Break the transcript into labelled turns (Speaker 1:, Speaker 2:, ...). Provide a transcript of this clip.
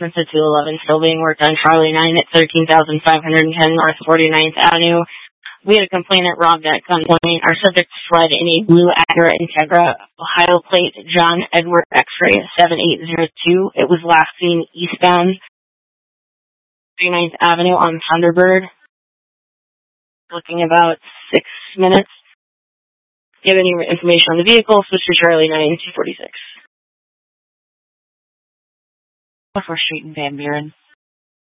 Speaker 1: replacements at 211 still being worked on Charlie 9 at 13,510 North 49th Avenue. We had a complainant robbed at gunpoint. Our subject fled in a blue Acura Integra, Ohio plate, John Edward X-ray 7802. It was last seen eastbound 39th Avenue on Thunderbird. Looking about 6 minutes. Give any information on the vehicle, switch to Charlie 9 246. 4th Street in Van Buren.